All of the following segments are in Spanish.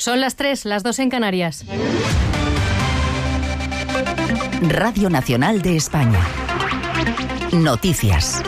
Son las 3, las 2 en Canarias. Radio Nacional de España. Noticias.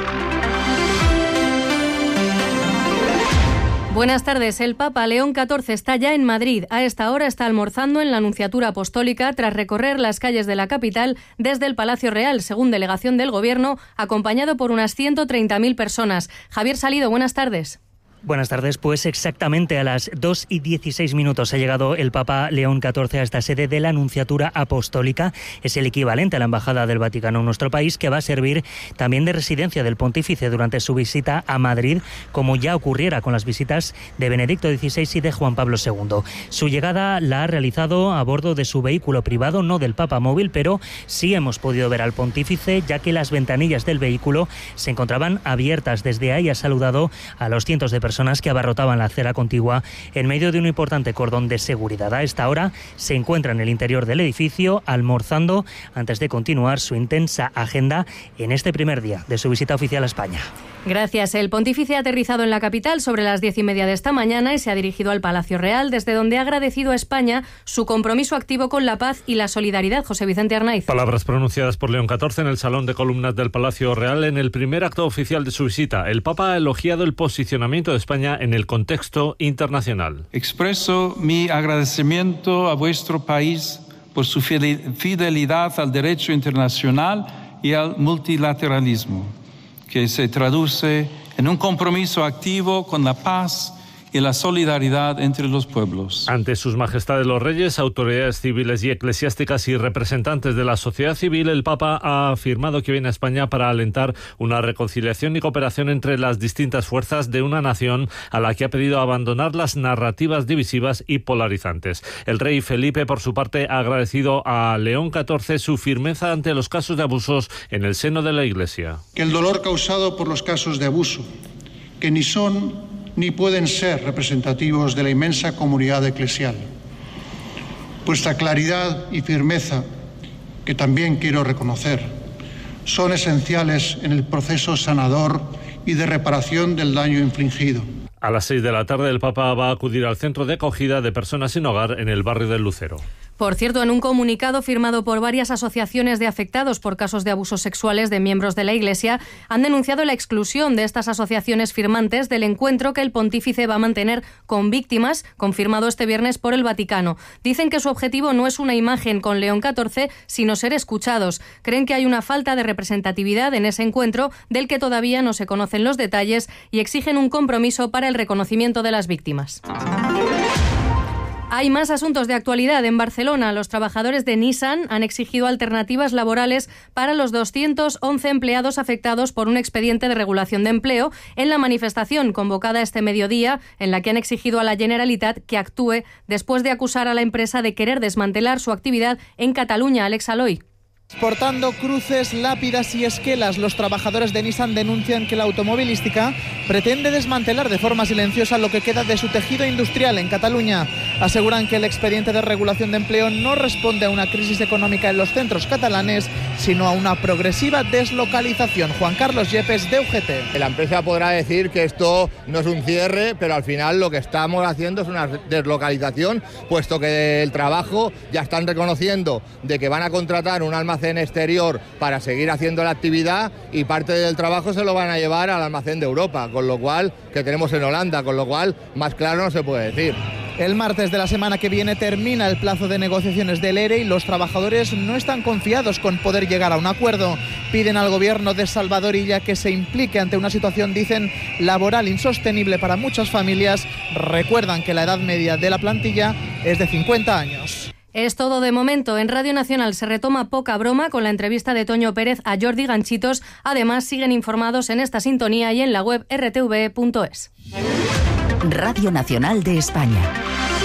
Buenas tardes. El Papa León XIV está ya en Madrid. A esta hora está almorzando en la Nunciatura Apostólica tras recorrer las calles de la capital desde el Palacio Real, según delegación del Gobierno, acompañado por unas 130.000 personas. Javier Salido, buenas tardes. Buenas tardes, pues exactamente a las 2:16 ha llegado el Papa León XIV a esta sede de la Nunciatura Apostólica. Es el equivalente a la Embajada del Vaticano en nuestro país, que va a servir también de residencia del pontífice durante su visita a Madrid, como ya ocurriera con las visitas de Benedicto XVI y de Juan Pablo II. Su llegada la ha realizado a bordo de su vehículo privado, no del Papa Móvil, pero sí hemos podido ver al pontífice, ya que las ventanillas del vehículo se encontraban abiertas. Desde ahí ha saludado a los cientos de personas que abarrotaban la acera contigua en medio de un importante cordón de seguridad. A esta hora se encuentra en el interior del edificio almorzando antes de continuar su intensa agenda en este primer día de su visita oficial a España. Gracias. El pontífice ha aterrizado en la capital sobre las 10:30 de esta mañana y se ha dirigido al Palacio Real, desde donde ha agradecido a España su compromiso activo con la paz y la solidaridad. José Vicente Arnaiz. Palabras pronunciadas por León XIV en el Salón de Columnas del Palacio Real en el primer acto oficial de su visita. El Papa ha elogiado el posicionamiento de España en el contexto internacional. Expreso mi agradecimiento a vuestro país por su fidelidad al derecho internacional y al multilateralismo, que se traduce en un compromiso activo con la paz y la solidaridad entre los pueblos. Ante sus majestades los reyes, autoridades civiles y eclesiásticas y representantes de la sociedad civil, el Papa ha afirmado que viene a España para alentar una reconciliación y cooperación entre las distintas fuerzas de una nación a la que ha pedido abandonar las narrativas divisivas y polarizantes. El rey Felipe, por su parte, ha agradecido a León XIV su firmeza ante los casos de abusos en el seno de la Iglesia. Que el dolor causado por los casos de abuso, que ni son ni pueden ser representativos de la inmensa comunidad eclesial. Vuestra claridad y firmeza, que también quiero reconocer, son esenciales en el proceso sanador y de reparación del daño infligido. A las 6 de la tarde el Papa va a acudir al centro de acogida de personas sin hogar en el barrio del Lucero. Por cierto, en un comunicado firmado por varias asociaciones de afectados por casos de abusos sexuales de miembros de la Iglesia, han denunciado la exclusión de estas asociaciones firmantes del encuentro que el pontífice va a mantener con víctimas, confirmado este viernes por el Vaticano. Dicen que su objetivo no es una imagen con León XIV, sino ser escuchados. Creen que hay una falta de representatividad en ese encuentro del que todavía no se conocen los detalles y exigen un compromiso para el reconocimiento de las víctimas. Hay más asuntos de actualidad. En Barcelona, los trabajadores de Nissan han exigido alternativas laborales para los 211 empleados afectados por un expediente de regulación de empleo en la manifestación convocada este mediodía, en la que han exigido a la Generalitat que actúe después de acusar a la empresa de querer desmantelar su actividad en Cataluña. Alex Aloy. Portando cruces, lápidas y esquelas, los trabajadores de Nissan denuncian que la automovilística pretende desmantelar de forma silenciosa lo que queda de su tejido industrial en Cataluña. Aseguran que el expediente de regulación de empleo no responde a una crisis económica en los centros catalanes, sino a una progresiva deslocalización. Juan Carlos Yepes, de UGT. La empresa podrá decir que esto no es un cierre, pero al final lo que estamos haciendo es una deslocalización, puesto que el trabajo ya están reconociendo de que van a contratar un almacén exterior para seguir haciendo la actividad y parte del trabajo se lo van a llevar al almacén de Europa, con lo cual, que tenemos en Holanda, con lo cual más claro no se puede decir. El martes de la semana que viene termina el plazo de negociaciones del ERE y los trabajadores no están confiados con poder llegar a un acuerdo. Piden al gobierno de Salvador Illa que se implique ante una situación, dicen, laboral insostenible para muchas familias. Recuerdan que la edad media de la plantilla es de 50 años. Es todo de momento. En Radio Nacional se retoma Poca Broma con la entrevista de Toño Pérez a Jordi Ganchitos. Además, siguen informados en esta sintonía y en la web rtv.es. Radio Nacional de España.